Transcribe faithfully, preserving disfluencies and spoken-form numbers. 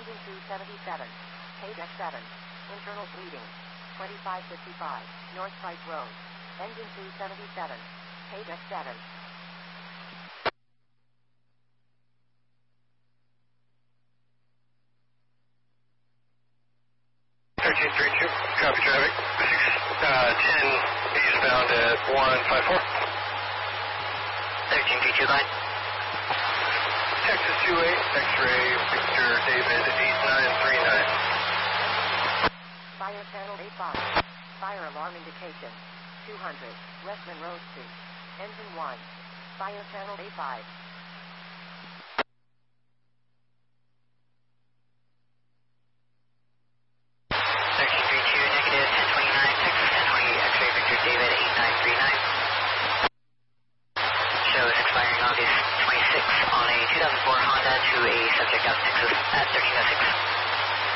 Engine two seventy-seven. Page X seven. Internal bleeding. twenty-five fifty-five. North Pike Road. Engine two seventy-seven. Page X seven. thirteen three two, copy traffic. Uh, ten eastbound at one five four. thirteen three two, line. Texas two eight, X-ray, Victor David eight nine three nine. Fire channel eight five. Fire alarm indication. two hundred, West Monroe Street. Engine one. Fire channel eight five. thirteen three two, negative ten twenty-nine, Texas ten twenty, X-ray Victor David eight nine three nine. Shows expiring August twenty-sixth on a two thousand four Honda to a subject out of Texas at thirteen oh six.